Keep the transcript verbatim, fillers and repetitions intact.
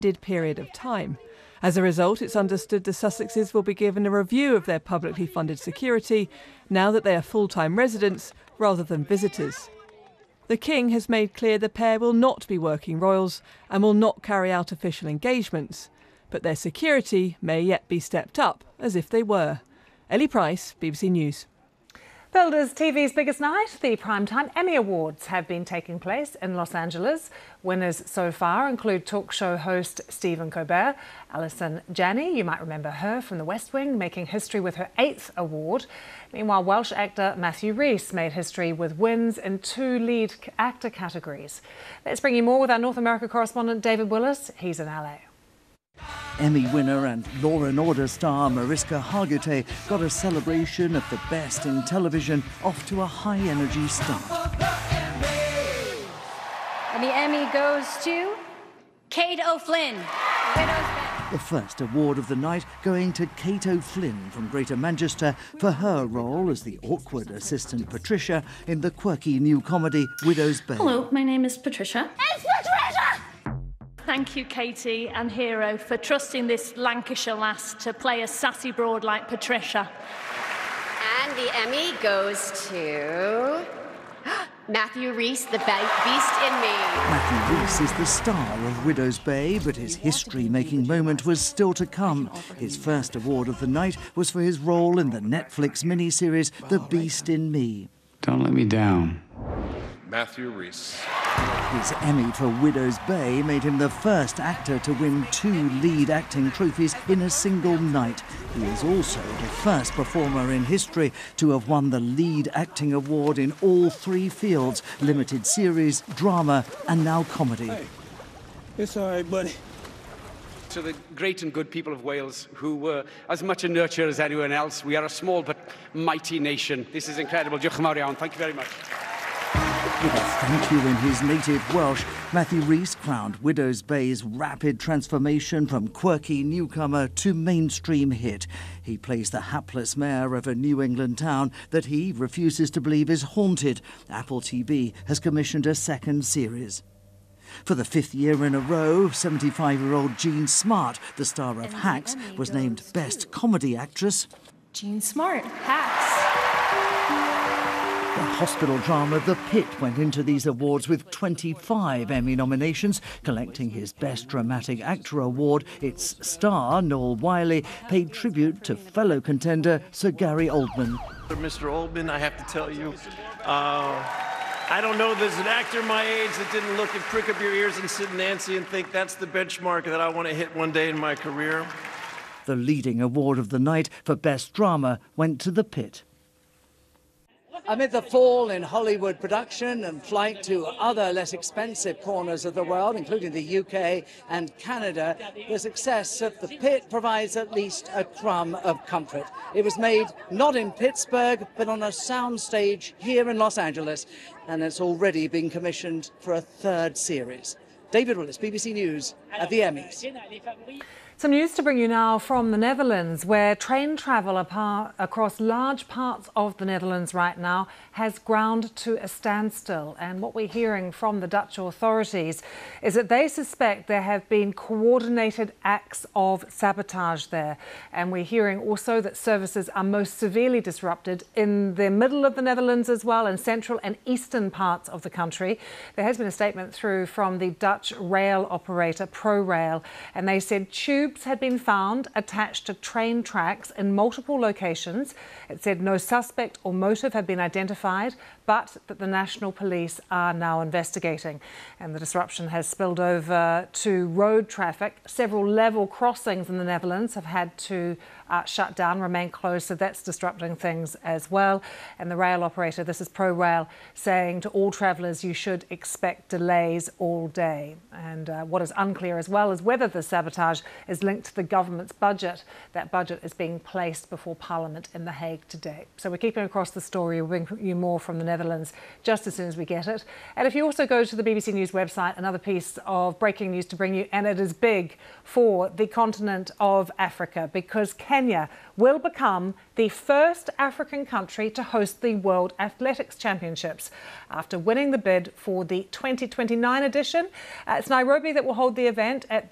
period of time. As a result, it's understood the Sussexes will be given a review of their publicly funded security now that they are full-time residents rather than visitors. The King has made clear the pair will not be working royals and will not carry out official engagements, but their security may yet be stepped up as if they were. Ellie Price, B B C News. Builders T V's biggest night, the Primetime Emmy Awards, have been taking place in Los Angeles. Winners so far include talk show host Stephen Colbert, Alison Janney, you might remember her from The West Wing, making history with her eighth award. Meanwhile, Welsh actor Matthew Rhys made history with wins in two lead actor categories. Let's bring you more with our North America correspondent David Willis. He's in L A. Emmy winner and Law and Order star Mariska Hargitay got a celebration of the best in television off to a high-energy start. And the Emmy goes to Kate O'Flynn, The first award of the night going to Kate O'Flynn from Greater Manchester for her role as the awkward assistant Patricia in the quirky new comedy Widow's Bay. Hello, my name is Patricia. It's Patricia! Thank you, Katie and Hero, for trusting this Lancashire lass to play a sassy broad like Patricia. And the Emmy goes to Matthew Rhys, the Beast in Me. Matthew Rhys is the star of Widow's Bay, but his history-making moment was still to come. His first award of the night was for his role in the Netflix miniseries The Beast in Me. Don't let me down. Matthew Rhys. His Emmy for Widow's Bay made him the first actor to win two lead acting trophies in a single night. He is also the first performer in history to have won the lead acting award in all three fields: limited series, drama, and now comedy. Hey, it's all right, buddy. To the great and good people of Wales, who were as much a nurture as anyone else. We are a small but mighty nation. This is incredible. Diolch yn fawr iawn. Thank you very much. With a thank you in his native Welsh, Matthew Rhys crowned Widow's Bay's rapid transformation from quirky newcomer to mainstream hit. He plays the hapless mayor of a New England town that he refuses to believe is haunted. Apple T V has commissioned a second series. For the fifth year in a row, seventy-five-year-old Jean Smart, the star of Hacks, was named Best Comedy Actress. Jean Smart, Hacks. The hospital drama The Pit went into these awards with twenty-five Emmy nominations. Collecting his Best Dramatic Actor award, its star, Noel Wiley, paid tribute to fellow contender Sir Gary Oldman. Mister Oldman, I have to tell you, uh, I don't know there's an actor my age that didn't look and prick up your ears and sit Nancy and think that's the benchmark that I want to hit one day in my career. The leading award of the night for Best Drama went to The Pit. Amid the fall in Hollywood production and flight to other less expensive corners of the world, including the U K and Canada, the success of The Pit provides at least a crumb of comfort. It was made not in Pittsburgh, but on a soundstage here in Los Angeles, and it's already been commissioned for a third series. David Willis, B B C News, at the Emmys. Some news to bring you now from the Netherlands, where train travel apart across large parts of the Netherlands right now has ground to a standstill. And what we're hearing from the Dutch authorities is that they suspect there have been coordinated acts of sabotage there. And we're hearing also that services are most severely disrupted in the middle of the Netherlands as well, in central and eastern parts of the country. There has been a statement through from the Dutch rail operator ProRail, and they said tubes had been found attached to train tracks in multiple locations. It said no suspect or motive had been identified, but that the National Police are now investigating. And the disruption has spilled over to road traffic. Several level crossings in the Netherlands have had to uh, shut down, remain closed, so that's disrupting things as well. And the rail operator, this is ProRail, saying to all travellers you should expect delays all day. And uh, what is unclear as well is whether the sabotage is linked to the government's budget. That budget is being placed before Parliament in The Hague today. So we're keeping across the story. We'll bring you more from the Netherlands just as soon as we get it. And if you also go to the B B C News website, another piece of breaking news to bring you, and it is big for the continent of Africa, because Kenya will become the first African country to host the World Athletics Championships after winning the bid for the twenty twenty-nine edition. Uh, it's Nairobi that will hold the event at